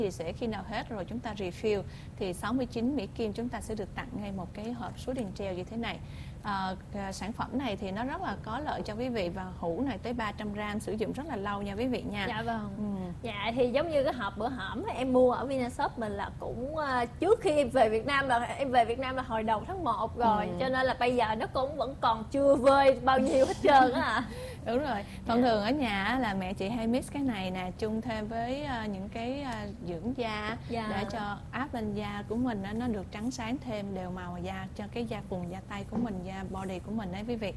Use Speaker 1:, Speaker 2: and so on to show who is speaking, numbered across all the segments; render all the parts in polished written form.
Speaker 1: thì sẽ khi nào hết rồi chúng ta refill thì 69 Mỹ Kim chúng ta sẽ được tặng ngay một cái hộp số điền treo như thế này. Sản phẩm này thì nó rất là có lợi cho quý vị và hũ này tới 300 gram, sử dụng rất là lâu nha quý vị nha.
Speaker 2: Dạ vâng. Dạ thì giống như cái hộp bữa hổm em mua ở Vinashop mình là cũng trước khi em về Việt Nam, là em về Việt Nam là hồi đầu tháng 1 rồi, cho nên là bây giờ nó cũng vẫn còn chưa vơi bao nhiêu hết trơn á.
Speaker 1: Đúng rồi. Thông thường ở nhà là mẹ chị hay mix cái này nè, chung thêm với những cái dưỡng da để cho áp lên da của mình nó được trắng sáng thêm, đều màu da cho cái da vùng, da tay của mình, da body của mình đấy quý vị.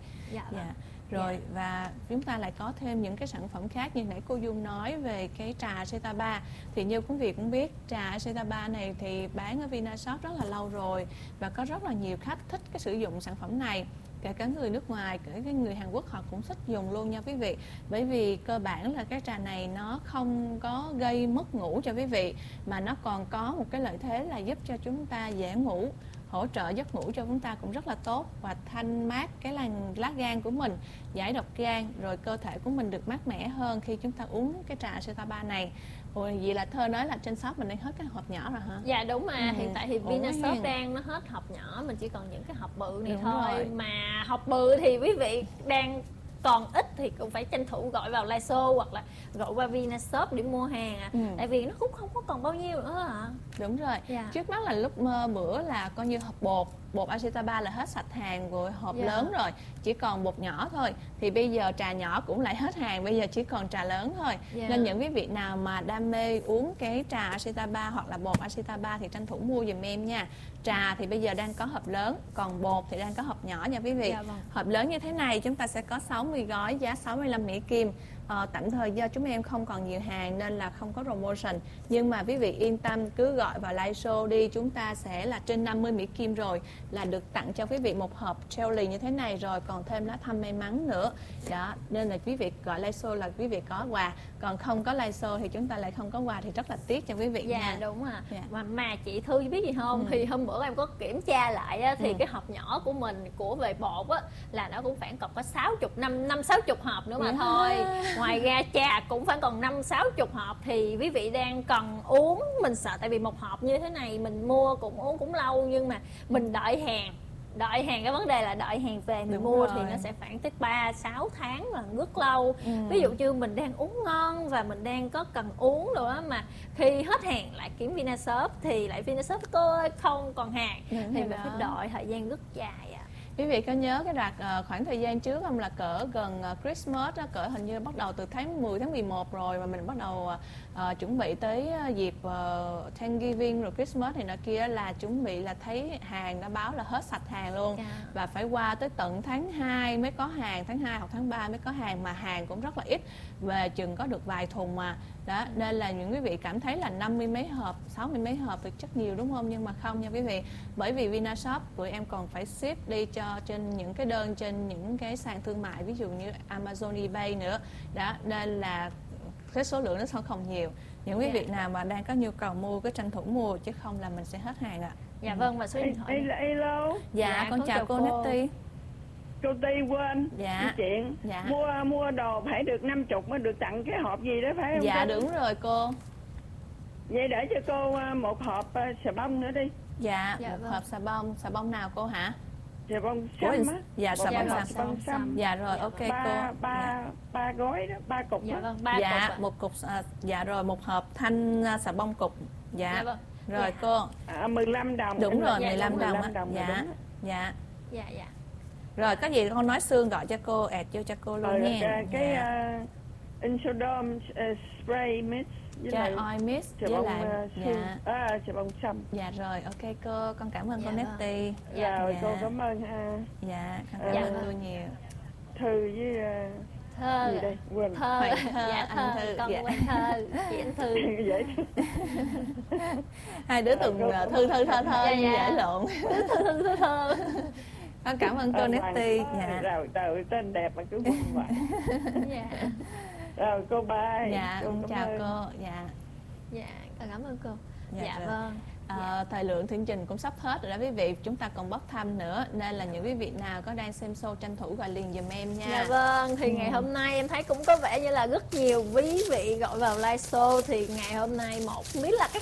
Speaker 1: Rồi và chúng ta lại có thêm những cái sản phẩm khác như nãy cô Dung nói về cái trà Cetaba. Thì như quý vị cũng biết trà Cetaba này thì bán ở Vinashop rất là lâu rồi và có rất là nhiều khách thích cái sử dụng sản phẩm này. Kể cả người nước ngoài, kể cả người Hàn Quốc họ cũng thích dùng luôn nha quý vị. Bởi vì cơ bản là cái trà này nó không có gây mất ngủ cho quý vị, mà nó còn có một cái lợi thế là giúp cho chúng ta dễ ngủ, hỗ trợ giấc ngủ cho chúng ta cũng rất là tốt, và thanh mát cái làn lá gan của mình, giải độc gan, rồi cơ thể của mình được mát mẻ hơn khi chúng ta uống cái trà Cetaba này. Ôi, vậy là Thơ nói là trên shop mình đang hết cái hộp nhỏ rồi hả?
Speaker 2: Dạ đúng mà, hiện tại thì Vinashop đang nó hết hộp nhỏ, mình chỉ còn những cái hộp bự này thôi rồi. Mà hộp bự thì quý vị đang còn ít thì cũng phải tranh thủ gọi vào Laiso hoặc là gọi qua Vinashop để mua hàng tại vì nó cũng không có còn bao nhiêu nữa hả?
Speaker 1: Đúng rồi. Trước mắt là lúc bữa là coi như hộp bột Acetaba là hết sạch hàng rồi, hộp lớn rồi, chỉ còn bột nhỏ thôi. Thì bây giờ trà nhỏ cũng lại hết hàng, bây giờ chỉ còn trà lớn thôi. Nên những quý vị nào mà đam mê uống cái trà Acetaba hoặc là bột Acetaba thì tranh thủ mua giùm em nha. Trà thì bây giờ đang có hộp lớn, còn bột thì đang có hộp nhỏ nha quý vị. Hộp lớn như thế này chúng ta sẽ có 60 gói giá 65 Mỹ Kim. Tạm thời do chúng em không còn nhiều hàng nên là không có promotion, nhưng mà quý vị yên tâm, cứ gọi vào live show đi, chúng ta sẽ là trên 50 Mỹ Kim rồi là được tặng cho quý vị một hộp jelly như thế này, rồi còn thêm lá thăm may mắn nữa đó. Nên là quý vị gọi live show là quý vị có quà, còn không có live show thì chúng ta lại không có quà thì rất là tiếc cho quý vị nha.
Speaker 2: Đúng mà chị Thư biết gì không, thì hôm bữa em có kiểm tra lại á, thì cái hộp nhỏ của mình của về bột á là nó cũng khoảng còn có 60 hộp nữa mà thôi. Ngoài ra trà cũng phải còn 50-60 hộp thì quý vị đang cần uống. Mình sợ tại vì một hộp như thế này mình mua cũng uống cũng lâu, nhưng mà mình đợi hàng cái vấn đề là đợi hàng về mình mua thì nó sẽ khoảng tới 3-6 tháng là rất lâu. Ví dụ như mình đang uống ngon và mình đang có cần uống rồi đó, mà khi hết hàng lại kiếm Vinashop thì lại Vinashop không còn hàng thì mình phải đợi thời gian rất dài.
Speaker 1: Quý vị có nhớ cái đợt khoảng thời gian trước không, là cỡ gần Christmas đó, cỡ hình như bắt đầu từ tháng 10 tháng 11 rồi mà mình bắt đầu chuẩn bị tới dịp Thanksgiving rồi Christmas thì nọ kia, là chuẩn bị là thấy hàng đã báo là hết sạch hàng luôn. Và phải qua tới tận tháng 2 mới có hàng, tháng 2 hoặc tháng 3 mới có hàng, mà hàng cũng rất là ít, về chừng có được vài thùng mà đó. Nên là những quý vị cảm thấy là 50 mấy hộp, 60 mấy hộp thì chắc nhiều đúng không, nhưng mà không nha quý vị, bởi vì Vinashop tụi em còn phải ship đi cho trên những cái đơn trên những cái sàn thương mại, ví dụ như Amazon, eBay nữa đó, nên là cái số lượng nó không nhiều. Những quý vị nào mà đang có nhu cầu mua cứ tranh thủ mua, chứ không là mình sẽ hết hàng ạ.
Speaker 2: Vâng, và số điện thoại.
Speaker 3: Hello.
Speaker 1: Con chào cô Netty.
Speaker 3: Cô Ti quên chuyện mua đồ phải được 50 mới được tặng cái hộp gì đó phải không?
Speaker 1: Dạ đúng rồi cô.
Speaker 3: Vậy để cho cô một hộp xà bông nữa đi.
Speaker 1: Một hộp xà bông nào cô hả?
Speaker 3: Xà bông xăm á.
Speaker 1: Dạ xà bông xăm. Dạ rồi, ok cô.
Speaker 3: Ba gói đó, 3 cục đó.
Speaker 1: Một cục. Dạ rồi, một hộp thanh xà bông cục. Rồi cô.
Speaker 3: 15 đồng.
Speaker 1: Đúng rồi, 15 đồng. Dạ. Rồi có gì con nói Sương gọi cho cô, add vô cho cô luôn nha.
Speaker 3: Cái Insodome spray mix
Speaker 1: với oil mix với lại
Speaker 3: xà bông xăm.
Speaker 1: Dạ rồi, ok cô, con cảm ơn cô Netty.
Speaker 3: Rồi cô cảm ơn
Speaker 1: con cảm ơn cô nhiều.
Speaker 3: Thư với
Speaker 2: Thơ
Speaker 3: gì đây? Quên.
Speaker 2: Thơ.
Speaker 1: Anh Thư.
Speaker 2: Con quen Thơ, chị anh Thư.
Speaker 3: Dễ
Speaker 1: hai đứa từng Thư dễ lộn.
Speaker 2: Thơ.
Speaker 1: Con cảm ơn cô Netty.
Speaker 3: Rồi tên đẹp mà cứ quên hoài. Rồi cô bye.
Speaker 1: Con chào cô.
Speaker 2: Con cảm ơn cô. Vâng.
Speaker 1: Thời lượng chương trình cũng sắp hết rồi đó quý vị, chúng ta còn bốc thăm nữa, nên là những quý vị nào có đang xem show tranh thủ gọi liền giùm em nha.
Speaker 2: Vâng, thì ngày hôm nay em thấy cũng có vẻ như là rất nhiều quý vị gọi vào live show, thì ngày hôm nay không biết là cái